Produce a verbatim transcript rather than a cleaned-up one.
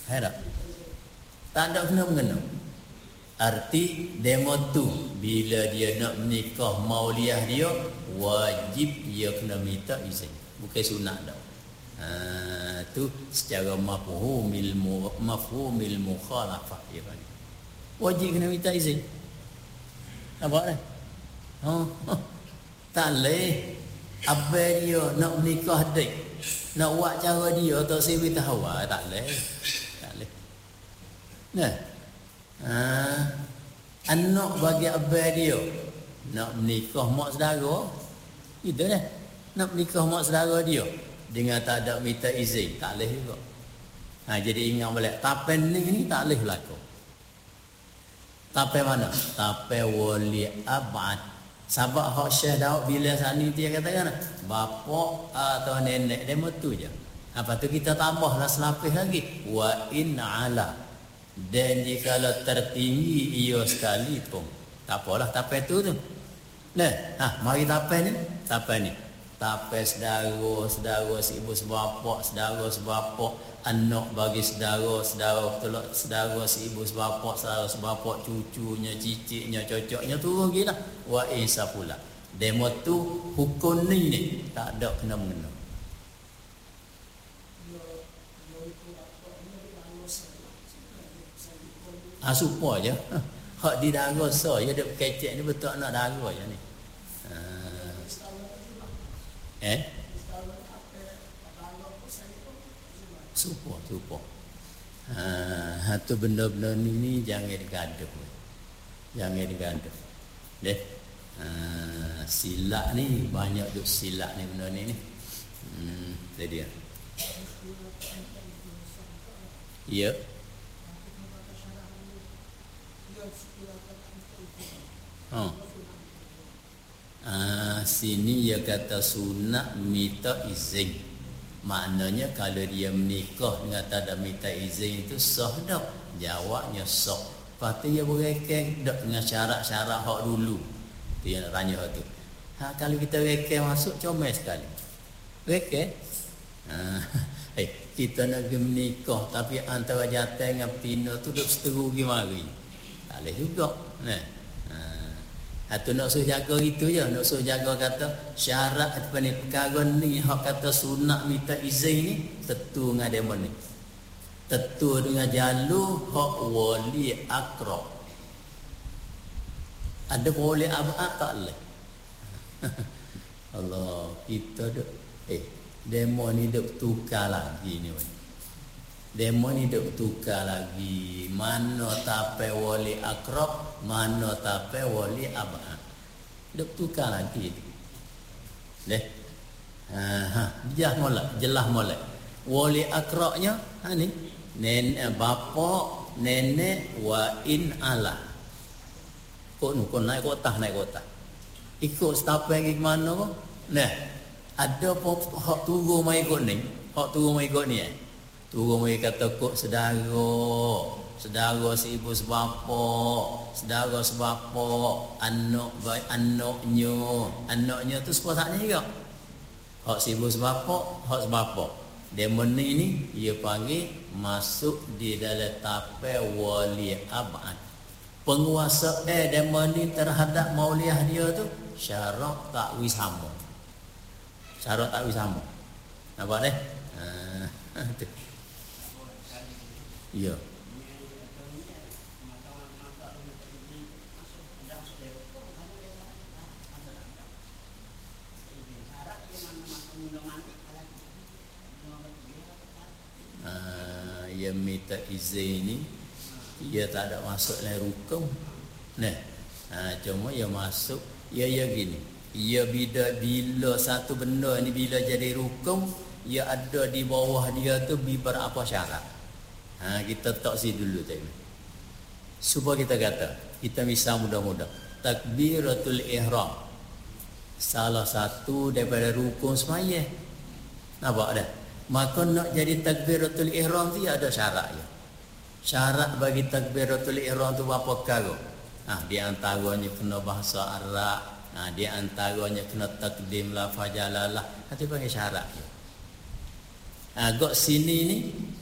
Hai tak? Tak ada kena mengena. Arti demo tu bila dia nak menikah mauliah dia wajib dia kena minta izin. Bukan sunat dah. Ha, tu secara mafhumil mafhumil mukhalafah dia kan. Wajib kena minta izin. Nampak dah? Ha, ha. Tak leh abang dia nak menikah dik. Nak buat cara dia tak sebi tahu tak leh. Tak leh. Nah. Ha, anak bagi abang dia nak menikah mak saudara. Gitu dah. Nak menikah mak saudara dia dengan tak ada minta izin, tak leh juga. Ha, jadi ingat balik tapen ni ni tak leh berlaku. Tapen mana? Tapen wali abad. Sebab hak Syekh Daud bila sani dia katakan bapa atau nenek dia metu je. Apa tu kita tambahlah selapis lagi wa in ala. Dan jika tertinggi ia sekali pun tak apalah tapen tu tu. Nah, ha, mari tapen ni, tapen ni. Tapen saudara, saudara si ibu sebapa, saudara sebapa, anak bagi saudara, saudara tolak saudara si ibu sebapa, saudara sebapa, cucunya, cicitnya, cocoknya turun gila. Wa isa pula. Demo tu hukum ni ni tak ada kena mengena. Ah supa je. Hak di dara so ya dak kecek ni betul nak dara je ni. Eh? Supo, supo. Ha, tu benda-benda ni, ni jangan digaduh. Jangan digaduh. Deh. Ha, silap ni banyak duk silap ni benda ni ni. Hmm, tu dia. Ya. Oh. Ah, sini dia kata sunat minta izin. Maknanya kalau dia menikah dengan tak ada minta izin itu sah dah. Jawabnya sah. Lepas tu dia berekeng dak dengan syarat-syarat hak dulu. Tu yang nak tanya tu. Ha, kalau kita rekeng masuk comel sekali. Rekeng. Ha, eh kita nak pergi menikah tapi antara jantan dengan pina tu duk seteru pergi mari. Tak boleh juga. Nah. Atau nak suruh jaga itu je, nak suruh jaga kata syarat apa ni perkara ni hak kata sunat minta izin ni tentu dengan demo ni. Tentu dengan jalur hak wali akrab. Ada wali abad tak leh. Allah, kita duk eh demo ni duk tukar lagi ni. Demo ni duk tukar lagi. Mana tape wali akrab, mana tape wali abad. Duk tukar lagi. Deh. Ha, ha, jelas molek, jelas molek. Wali akrabnya ha ni, nenek bapa, nenek wa in ala. Kok nu kok naik kota naik kota. Ikut tape pergi ke mana ko? Nah, ada pop hak tunggu mai ikut ni. Hak tunggu mai ikut ni eh. Turun mereka kata kok saudara, saudara si ibu sebapa, saudara sebapa, anak baik anaknya, anaknya tu sepatutnya juga. Hak si ibu sebapa, hak sebapa. Demon ni ia panggil masuk di dalam tape wali abad. Penguasa eh demon ni terhadap mauliah dia tu syarat tak wisama. Syarat tak wisama. Nampak deh? Ha, tu. Ya. Ah, ia minta izin ni, ia tak ada masuk dalam rukun. Nah, ah, cuma ia masuk, ia ia gini. Ia bila bila satu benda ni bila jadi rukun, ia ada di bawah dia tu beberapa syarat. Ha, kita tak si dulu tadi. Supaya kita kata, kita misal mudah-mudah. Takbiratul ihram. Salah satu daripada rukun sembahyang. Nampak dah? Maka nak jadi takbiratul ihram tu ada syaratnya. Syarat bagi takbiratul ihram tu apa perkara? Ha, di antaranya kena bahasa Arab. Ha, di antaranya kena takdim lafaz jalalah. Itu panggil syaratnya. Agak sini ni